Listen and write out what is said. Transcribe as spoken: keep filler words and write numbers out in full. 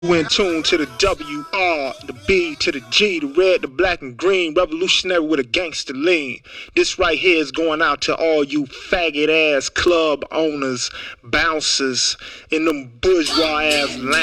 You in tune to the W R, the B to the G, the red, the black and green, revolutionary with a gangster lean. This right here is going out to all you faggot ass club owners, bouncers, and them bourgeois ass